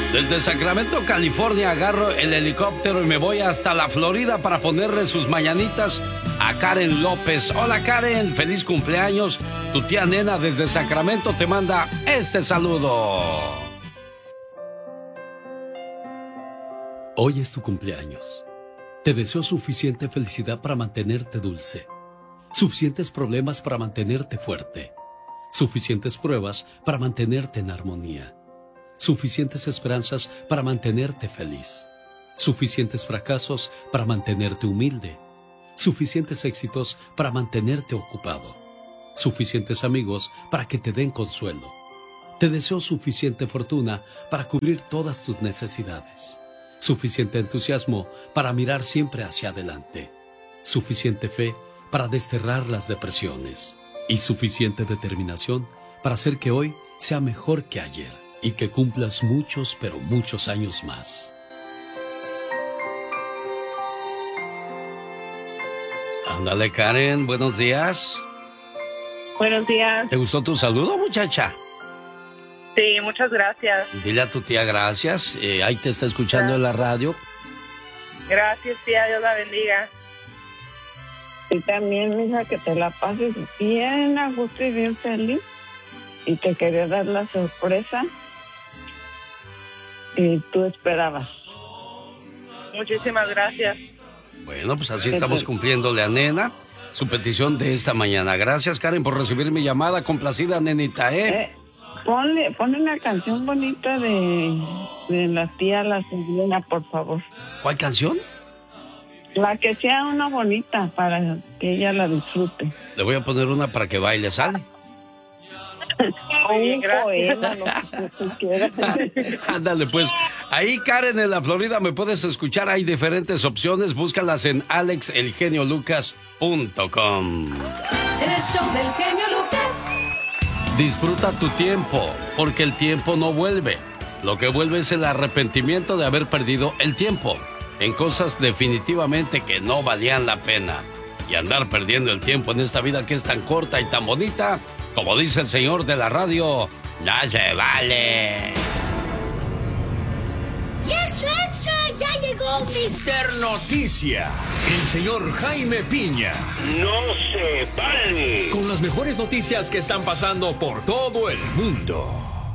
Desde Sacramento, California, agarro el helicóptero y me voy hasta la Florida para ponerle sus mañanitas a Karen López. Hola, Karen, feliz cumpleaños. Tu tía Nena desde Sacramento te manda este saludo. Hoy es tu cumpleaños. Te deseo suficiente felicidad para mantenerte dulce, suficientes problemas para mantenerte fuerte, suficientes pruebas para mantenerte en armonía, suficientes esperanzas para mantenerte feliz, suficientes fracasos para mantenerte humilde, suficientes éxitos para mantenerte ocupado, suficientes amigos para que te den consuelo. Te deseo suficiente fortuna para cubrir todas tus necesidades, suficiente entusiasmo para mirar siempre hacia adelante, suficiente fe para desterrar las depresiones y suficiente determinación para hacer que hoy sea mejor que ayer y que cumplas muchos, pero muchos años más. Ándale, Karen, buenos días. Buenos días. ¿Te gustó tu saludo, muchacha? Sí, muchas gracias. Dile a tu tía gracias. Ahí te está escuchando en la radio. Gracias, tía. Dios la bendiga. Y también, mija, que te la pases bien a gusto y bien feliz. Y te quería dar la sorpresa y tú esperabas. Muchísimas gracias. Bueno, pues así estamos cumpliéndole a Nena su petición de esta mañana. Gracias, Karen, por recibir mi llamada. Complacida, nenita, Ponle una canción bonita de la tía La Serena, por favor. ¿Cuál canción? La que sea una bonita para que ella la disfrute. Le voy a poner una para que baile, ¿sale? Un poema, lo que tú quieras. Ándale, pues. Ahí, Karen, en la Florida, me puedes escuchar. Hay diferentes opciones. Búscalas en alexelgeniolucas.com. El show del genio Lucas. Disfruta tu tiempo, porque el tiempo no vuelve. Lo que vuelve es el arrepentimiento de haber perdido el tiempo en cosas definitivamente que no valían la pena. Y andar perdiendo el tiempo en esta vida que es tan corta y tan bonita, como dice el señor de la radio, no se vale. ¡Y extra, extra! ¡Ya llegó Mister Noticia! El señor Jaime Piña. ¡No se vale! Con las mejores noticias que están pasando por todo el mundo.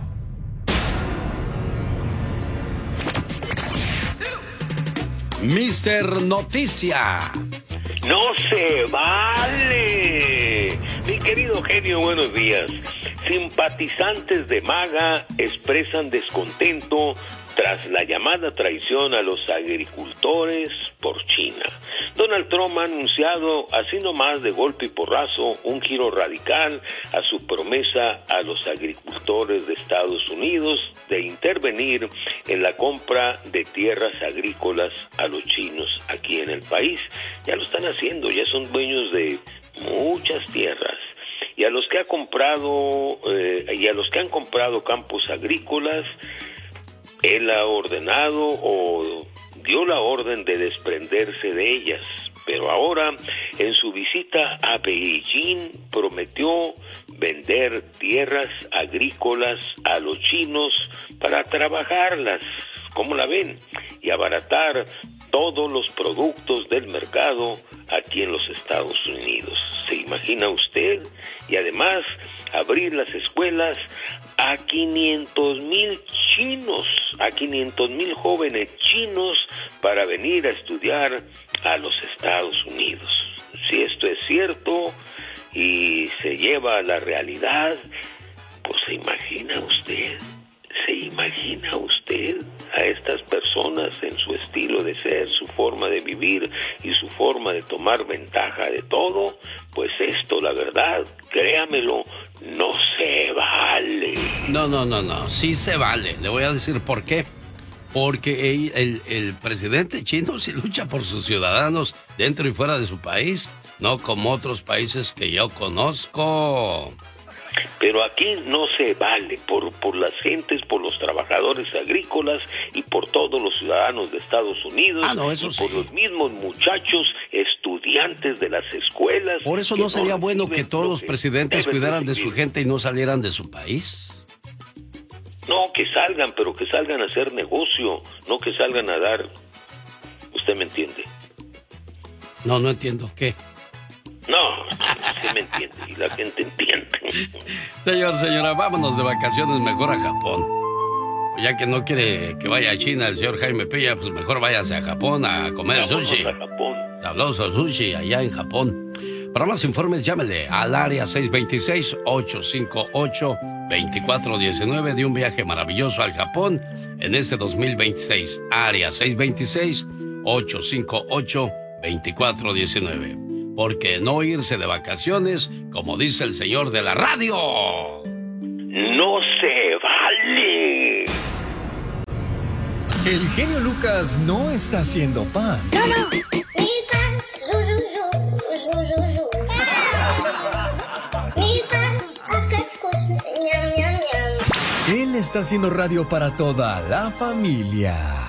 Mister Noticia. ¡No se vale! Mi querido genio, buenos días. Simpatizantes de MAGA expresan descontento tras la llamada traición a los agricultores por China. Donald Trump ha anunciado, así nomás de golpe y porrazo, un giro radical a su promesa a los agricultores de Estados Unidos de intervenir en la compra de tierras agrícolas a los chinos aquí en el país. Ya lo están haciendo, ya son dueños de muchas tierras. Y a los que han comprado campos agrícolas, él ha ordenado o dio la orden de desprenderse de ellas, pero ahora en su visita a Beijing prometió vender tierras agrícolas a los chinos para trabajarlas, ¿cómo la ven? Y abaratar todos los productos del mercado aquí en los Estados Unidos. ¿Se imagina usted? Y además abrir las escuelas a 500,000 chinos, a 500,000 jóvenes chinos para venir a estudiar a los Estados Unidos. Si esto es cierto y se lleva a la realidad, pues ¿se imagina usted a estas personas en su estilo de ser, su forma de vivir y su forma de tomar ventaja de todo? Pues esto, la verdad, créamelo, no se vale. No, sí se vale. Le voy a decir por qué. Porque el presidente chino sí lucha por sus ciudadanos dentro y fuera de su país, no como otros países que yo conozco. Pero aquí no se vale por las gentes, por los trabajadores agrícolas y por todos los ciudadanos de Estados Unidos, eso y sí. por los mismos muchachos estudiantes de las escuelas. Por eso no sería bueno que todos los presidentes cuidara de su gente y no salieran de su país. No, que salgan, pero que salgan a hacer negocio, no que salgan a dar. ¿Usted me entiende? No entiendo. ¿Qué? No, usted me entiende y la gente entiende. Señor, señora, vámonos de vacaciones mejor a Japón. Ya que no quiere que vaya a China el señor Jaime Piña, pues mejor váyase a Japón a comer sushi. A Japón. Sabroso sushi allá en Japón. Para más informes, llámele al área 626-858-2419 de un viaje maravilloso al Japón en este 2026. Área 626-858-2419. Porque no irse de vacaciones, como dice el señor de la radio, no se vale. El genio Lucas no está haciendo pan. Él está haciendo radio para toda la familia.